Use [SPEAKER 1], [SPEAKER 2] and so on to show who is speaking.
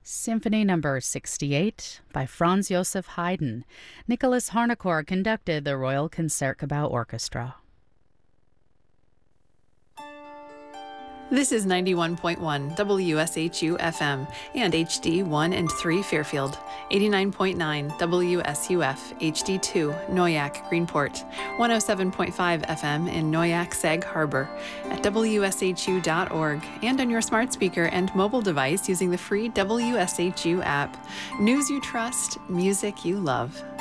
[SPEAKER 1] Symphony Number 68 by Franz Joseph Haydn. Nicholas Harnoncourt conducted the Royal Concertgebouw Orchestra.
[SPEAKER 2] This is 91.1 WSHU FM and HD 1 and 3 Fairfield, 89.9 WSUF HD 2 Noyak Greenport, 107.5 FM in Noyak Sag Harbor, at WSHU.org, and on your smart speaker and mobile device using the free WSHU app. News you trust, music you love.